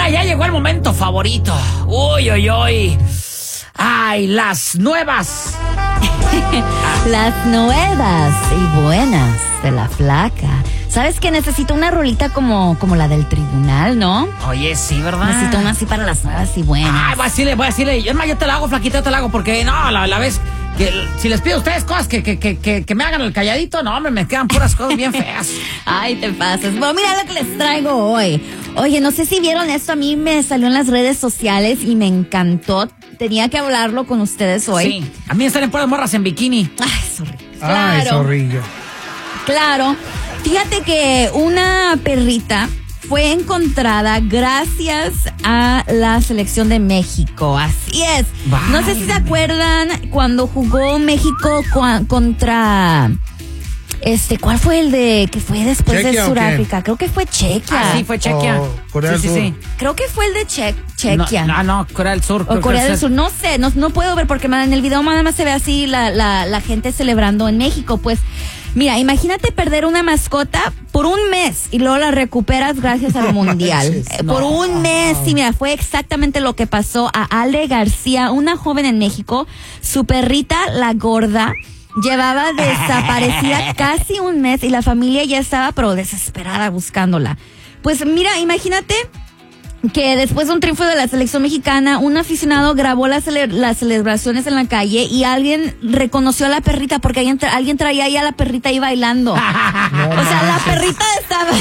ya llegó el momento favorito. Uy, uy, uy. Ay, las nuevas. Las nuevas y buenas de la flaca. ¿Sabes que necesito una rolita como la del tribunal, no? Oye, sí, ¿verdad? Necesito una así para las nuevas y buenas. Ay, voy a decirle. Yo te la hago, flaquita, yo te la hago, porque no, la vez que si les pido a ustedes cosas que me hagan el calladito, no, me quedan puras cosas bien feas. Ay, te pasas. Bueno, mira lo que les traigo hoy. Oye, no sé si vieron esto, a mí me salió en las redes sociales y me encantó. Tenía que hablarlo con ustedes hoy. Sí, a mí me salen puras morras en bikini. Ay, zorrillo. Ay, zorrillo. Claro. Fíjate que una perrita fue encontrada gracias a la selección de México. Así es. Válgame. No sé si se acuerdan cuando jugó México contra... ¿cuál fue el de que fue después de Sudáfrica? Creo que fue Chequia. Ah, sí, fue Chequia. Corea del Sur. Sí. Creo que fue el de Chequia. No, Corea del Sur. O Corea del Sur, no sé, no puedo ver porque en el video nada más se ve así la gente celebrando en México. Pues mira, imagínate perder una mascota por un mes y luego la recuperas gracias al mundial. Por un mes, sí, mira, fue exactamente lo que pasó a Ale García, una joven en México. Su perrita, la gorda, llevaba desaparecida casi un mes y la familia ya estaba pero desesperada buscándola. Pues mira, imagínate que después de un triunfo de la selección mexicana, un aficionado grabó las celebraciones en la calle y alguien reconoció a la perrita porque alguien traía ahí a la perrita ahí bailando. O sea, la perrita estaba...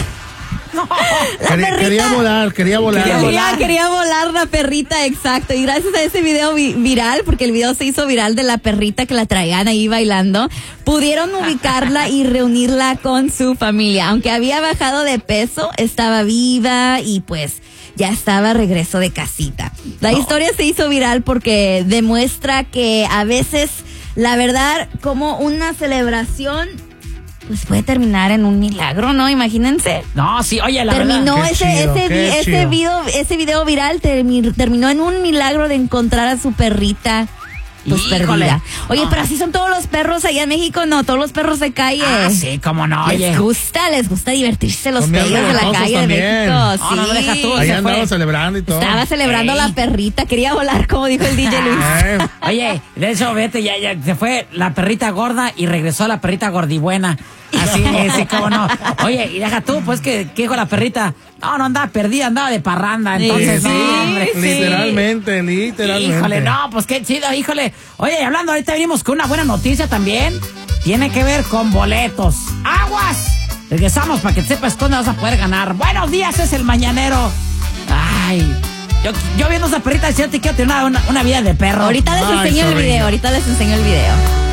Quería volar. Quería volar la perrita, exacto. Y gracias a ese video viral, porque el video se hizo viral de la perrita que la traían ahí bailando, pudieron ubicarla y reunirla con su familia. Aunque había bajado de peso, estaba viva y pues ya estaba a regreso de casita. La historia se hizo viral porque demuestra que a veces, la verdad, como una celebración pues puede terminar en un milagro, ¿no? Imagínense. No, sí, oye, la terminó verdad. ese video viral terminó en un milagro de encontrar a su perrita pues perdida. Oye, pero así son todos los perros allá en México, ¿no? Todos los perros de calle. Ah, sí, cómo no, oye. Les gusta divertirse los perros de la calle también. de México. No, no, deja tú. Ahí andaba celebrando y todo. Estaba celebrando la perrita, quería volar, como dijo el DJ Luis. Oye, de hecho, vete, ya se fue la perrita gorda y regresó la perrita gordibuena. Así, cómo no. Oye, y deja tú, pues, ¿qué dijo la perrita? No andaba perdida, andaba de parranda. Entonces, sí, no, hombre. Literalmente. Híjole, no, pues qué chido, híjole. Oye, y hablando, ahorita venimos con una buena noticia también. Tiene que ver con boletos. ¡Aguas! Regresamos para que sepas dónde vas a poder ganar. Buenos días, es el mañanero. Ay, yo viendo esa perrita decía, te quiero tener una vida de perro. Ahorita les enseño el video.